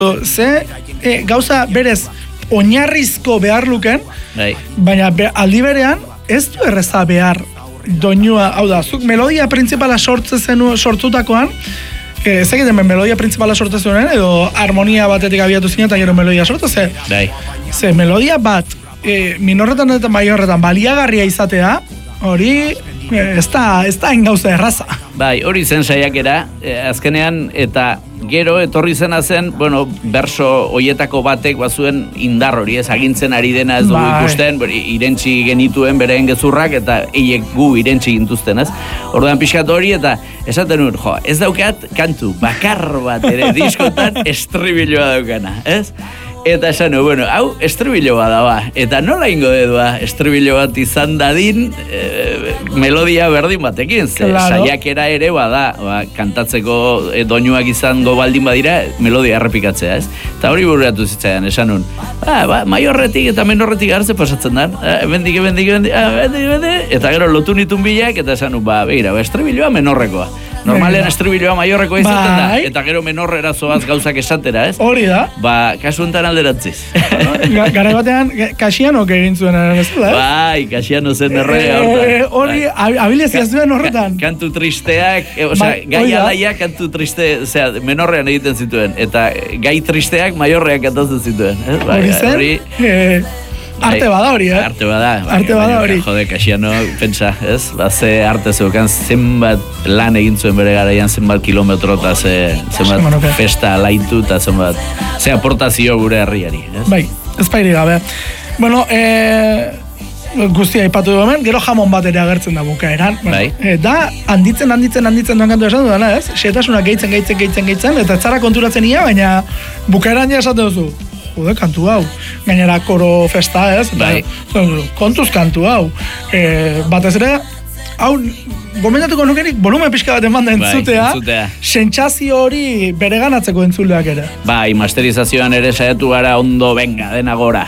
ze gauza berez oinarrizko behar luken, baina aldi berean ez du erreza behar doinua, hau da, zuk melodia principala sortzutakoan, ez egiten melodia principala sortzezunen, edo harmonia batetik abiatu zinen eta gero melodia sortu, ze melodia bat minorretan eta maiorretan baliagarria izatea, hori ez da engauza erraza. Bai, hori zen saiakera, azkenean, eta gero etorri zena zen, bueno, berso hoietako batek bazuen indar hori, ez agintzen ari dena ez dugu ikusten, irentsi genituen bereen gezurrak, eta eiek gu irentsi gintuzten, ez? Orduan pixkat hori, eta esaten nuen, ez daukat kantu bakar bat ere diskotan estribiloa daukana, ez? Eta esan, bueno, hau estribiloa da ba, eta nola ingo dedua estribilo bat izan dadin melodia berdin batekin, saiakera ere bada, kantatzeko doinuak izango baldin badira, melodia errepikatzea, ez? Eta hori bururatu zitzaidan, esan nun, maiorretik eta menorretik hartze pasatzen dan, bendik, eta gero lotu nitun bilak, eta esan nun, begira, estribiloa menorrekoa. Normalean estribiloa maiorreko izaten da, eta gero menorrera zoaz gauzak esatera, ez? Hori da. Kasu enten alderatziz. Garai batean, Kasianok egin zuen bezala, ez? Bai, Kasiano zen errege hortan. Hori, abilezia zuen horretan. Kantu tristeak, gai alaiak kantu triste, menorrean egiten zituen, eta gai tristeak maiorreak kantatzen zituen. Hori zen? Arte bada hori, Arte bada hori. Jode, Kasiano, pentsa, ez? Ze arte zeukan zenbat lan egin zuen bere garaian, zenbat kilometro eta zenbat festa laitu eta zenbat ze aportazio gure herriari, ez? Bai, ez pairi gabe. Bueno, guztia aipatu du hemen, gero jamon bat ere agertzen da bukaeran. Da, handitzen duen kantu esan dudana, ez? Xetasunak gehitzen, eta ez zara konturatzen ia, baina bukaeran ja esaten duzu. Jode, kantu hau. Gainera koro festa, ez? Bai. Kontuz kantu hau. Batez ere, hau, gomendatuko nukenik, volumen pixka bat eman da entzutea, sentsazio hori bereganatzeko entzuleak ere. Bai, masterizazioan ere saiatu gara ondo, venga, dena gora,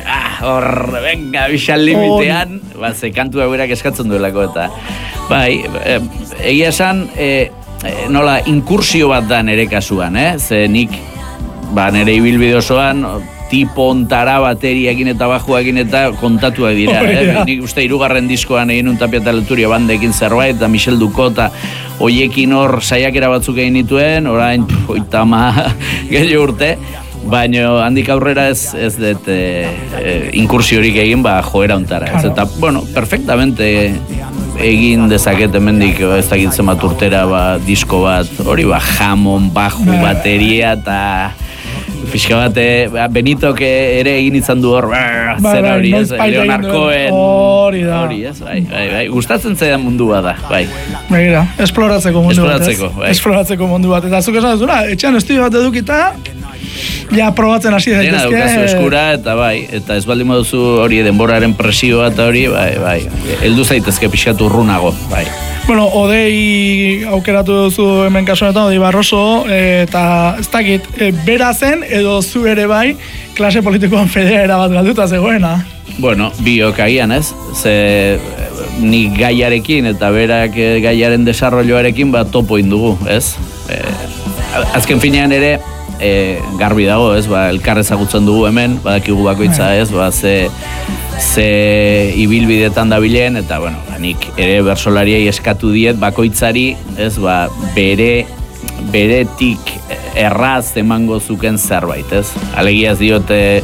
venga, bixal limitean, ze kantu hau berak eskatzen duelako eta. Bai, egia esan, nola, inkursio bat da nere kasuan, ze nik, nere ibilbide osoan, tipo ontara bateriakin eta bajuakin eta kontatuak dira. Nik uste 3. diskoan egin un Tapia eta Leturia bandekin zerbait, eta Michel Ducota hoiekin hor saiakera batzuk egin nituen, orain, gehiago urte, baina handik aurrera ez dut inkursiorik egin joera ontara. Eta, bueno, perfectamente egin dezaket hemendik ez dakitzen bat urtera disko bat, hori jamon, baju, bateria eta pixka bat, Benitok ere egin izan du hor, zera hori, Leonard Cohen, hori, ez, bai, gustatzen zaidan mundua da, bai. Begira, esploratzeko mundu bat, ez? Esploratzeko mundu bat, eta zuk esan duzuna, etxean estudio bat edukita, ja, probatzen hasi daitezke. Dena daukazu eskura, eta bai, eta ez baldin baduzu hori denboraren presioa eta hori, bai, heldu zaitezke pixkatu urrunago, bai. Bueno, Odei aukeratu duzu hemen kasu honetan, Odei Barroso, eta ez dakit, bera zen, edo zu ere bai, klase politikoan federa bat galduta zegoena. Bueno, biok agian, ez? Ze nik gaiarekin eta berak gaiaren desarrolloarekin topo indugu, ez? Azken finean ere, garbi dago, ez? Elkar ezagutzen dugu hemen, badakigu bakoitza, ez? Ze ibilbidetan dabilen, eta, bueno, nik ere bersolariei eskatu diet bakoitzari, ez, beretik erraz emango zuken zerbait, ez? Alegiaz diote,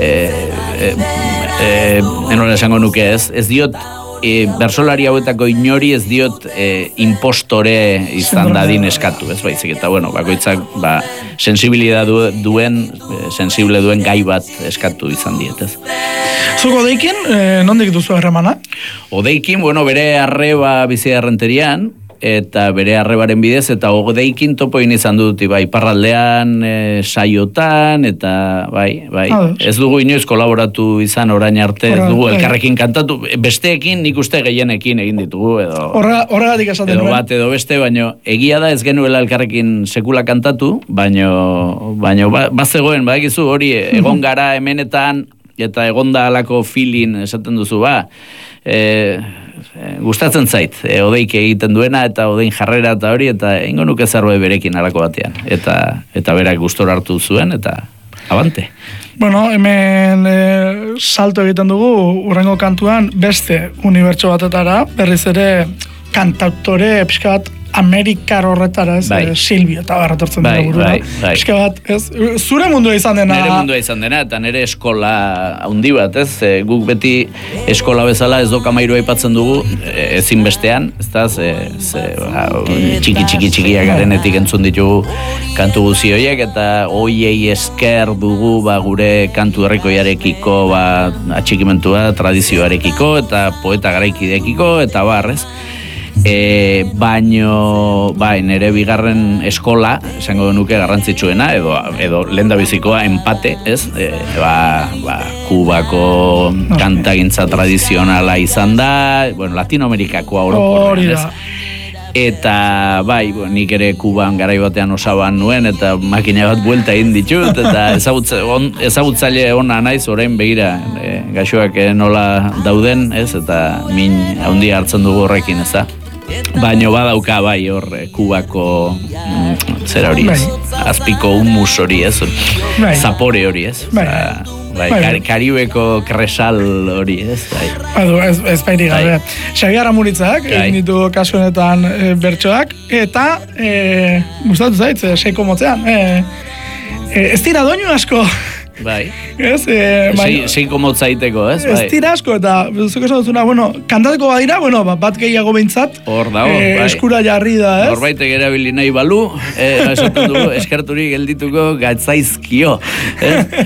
enola esango nuke, ez diot, bersolari hauetako inori ez diot impostore izan dadin eskatu, ez baizik, eta bueno, bakoitzak sensible duen gai bat eskatu izan diet, ez. Zuk Odeikin, nondik duzu harremana? Odeikin, bueno, bere arreba bizi errenterian, eta bere arrebaren bidez, eta Odeikin topo izan dut, bai, parraldean, saiotan, eta bai, ez dugu inoiz kolaboratu izan orain arte, ez dugu elkarrekin kantatu, besteekin nik uste gehienekin egin ditugu, edo horregatik esaten edo bat edo beste, baino egia da ez genuela elkarrekin sekula kantatu, baino bazegoen, badakizu hori, egon gara hemenetan, eta egonda alako feeling esaten duzu, gustatzen zait, odeik egiten duena eta odein jarrera eta hori, eta ingo nuke zerbait berekin alako batean. Eta berak gustora hartu zuen, eta abante. Bueno, hemen salto egiten dugu, urrengo kantuan beste unibertso batetara, berriz ere kantautore pixka bat Amerikar horretara, ez, Silvio eta barretortzen dira burura. Pixka bat, ez, zure mundua izan dena. Nere mundua izan dena, eta nere eskola handi bat, ez, guk beti eskola bezala ez dokamairu aipatzen dugu, ezinbestean, ez da, txiki garenetik entzun ditugu kantu guzi horiek, eta hoiei esker dugu gure kantu herrikoiarekiko atxikimentua, tradizioarekiko, eta poeta garaikideekiko, eta barrez. Baino nere bigarren eskola esango nuke garrantzitsuena edo lehendabizikoa empate, ez? Kubako kantagintza tradizionala izan da, Latinoamerikakoa orokorrean, ez? Eta nik ere Kuban garai batean osaban nuen eta makina bat buelta egin ditut eta ezagutzaile ona naiz orain begira gaixoak nola dauden, ez? Eta min handia hartzen dugu horrekin, ez da? Baino badauka hor Kubako zera hori, ez? Azpiko humus hori, ez? Zapore hori, ez? Karibeko kresal hori, ez? Ez bairi gabe. Xabiar Amuritzak, egin ditu kasu honetan bertsoak, eta gustatu zait, seiko motzean. Ez dira doinu asko. Bai. Ez, seiko motzaiteko, ez? Ez dira asko, eta zuk esan duzuna, kantateko badira, bat gehiago behintzat. Hor dago, eskura jarri da, ez? Horbaitek erabili nahi balu, esaten dugu, eskerturik geldituko gatzaizkio, ez?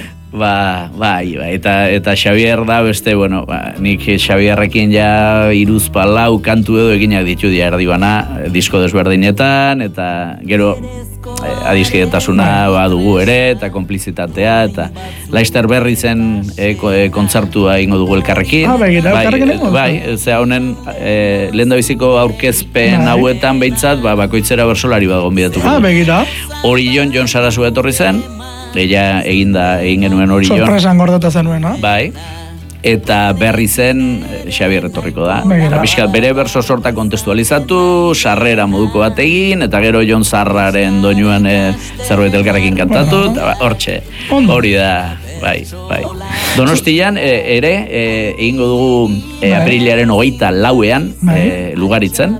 Eta Xabier da beste, nik Xabierrekin ja 3-4 kantu edo eginak ditu erdibana disko desberdinetan, eta gero adiskidetasuna dugu ere, eta konplizitatea, eta Laster berri zen kontzertua ingo dugu elkarrekin. Elkarrekin ingo? Zea honen lehendabiziko aurkezpen hauetan behintzat, bakoitzera bersolari bat gonbidatuko. Hori Jon Sarasua etorri zen, ella egin genuen hori Jon. Sorpresan gordeta zenuen, ha? Bai. Eta berri zen Xabier etorriko da. Eta bere berso sorta kontestualizatu, sarrera moduko bat egin, eta gero Jon Sarraren doinuan zerbait elkarrekin kantatu, eta hortxe, hori da, bai. Donostian ere, egingo dugu aprilaren 24ean Lugaritzen,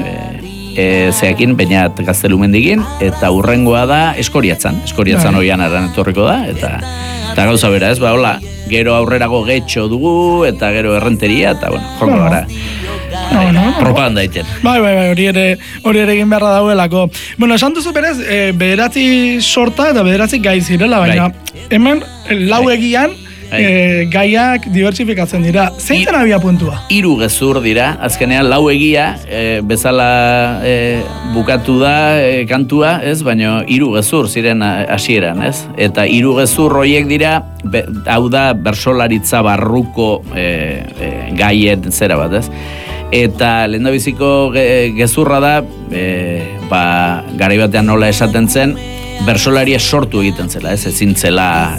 zeakin, Peñat Gaztelumendigin, eta hurrengoa da Eskoriatzan oian aran etorriko da, eta gauza bera, ez, hola, gero aurrerago getxo dugu, eta gero errenteria, eta, jongo gara. Propaganda egiten. Hori ere egin beharra dauelako. Esan duzu berez, bederatzi sorta eta bederatzi gai zirela, baina hemen lau egian gaiak diversifikatzen dira. Zein zen abia puntua? 3 gezur dira, azkenean 4 egia bezala bukatu da kantua, ez? Baina 3 gezur ziren hasieran, ez? Eta 3 gezur horiek dira, hau da bersolaritza barruko gaien zera bat, ez? Eta lehendabiziko gezurra da, garai batean nola esaten zen, bersolaria sortu egiten zela, ez? Ezin zela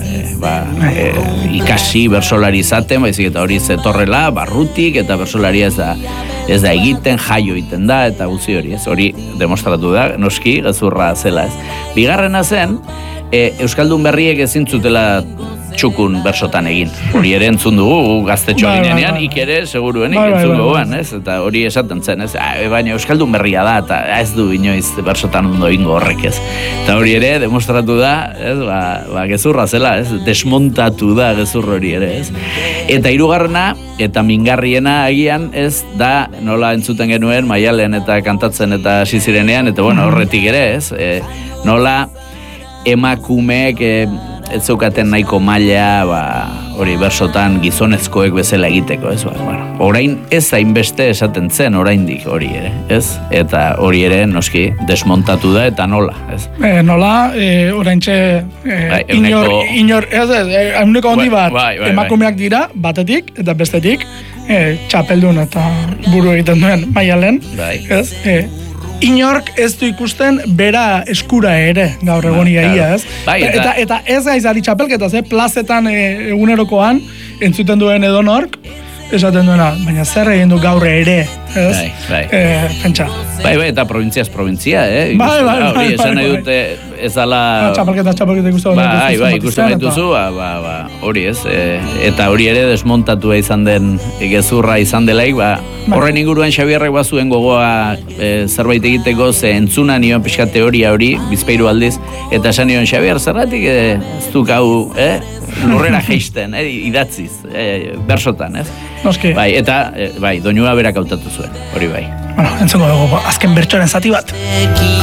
ikasi bersolari izaten, baizik eta hori zetorrela, barrutik, eta bersolaria ez da egiten, jaio egiten da, eta guzti hori, ez? Hori demostratu da, noski, gezurra zela, ez? Bigarrena zen, Euskaldun berriek ezin zutela txukun bersotan egin. Hori ere entzun dugu, gaztetxo ginean, ikere, seguruenik entzun duguan, ez? Eta hori esaten zen, ez? Baina Euskaldun berria da, eta ez du inoiz bersotan ondo ingo horrek, ez? Eta hori ere, demostratu da, ez? Gezurra zela, ez? Desmontatu da gezur hori ere, ez? Eta 3. eta mingarriena agian, ez? Da, nola entzuten genuen, Maialen eta kantatzen eta hasi zirenean, eta horretik ere, ez? Nola emakumeek ez zeukaten nahiko maila, hori bersotan gizonezkoek bezala egiteko, ez? Orain ez hainbeste esaten zen oraindik hori ere, ez? Eta hori ere noski desmontatu da eta nola, ez? Nola, oraintxe euneko handi bat emakumeak dira, batetik eta bestetik, txapeldun eta buru egiten duen Maialen, ez? Inork ez du ikusten bera eskura ere gaur egon iaia, ez? Eta ez gaizari txapelketaz, plazetan egunerokoan entzuten duen edonork, esaten duena, baina zer egin du gaur ere, ez? Pentsa. Bai, eta provintziaz provintzia, Bai, esan nahi dute ez dala... Txapelketa ikusten Bai, ikusten baituzu, hori ez, eta hori ere desmontatua izan den gezurra izan delaik, horren inguruan Xabierrek bazuen gogoa zerbait egiteko, ze entzuna nion pixka teoria hori, bizpeiru aldiz, eta esan nion Xabier, zerratik ez duk hau, lurrera geisten, idatziz, bersotan, ez? Noski. Bai, eta, doinua berak hautatu zuen, hori bai. Bueno, entzengo dugu, azken bertsoaren zati bat.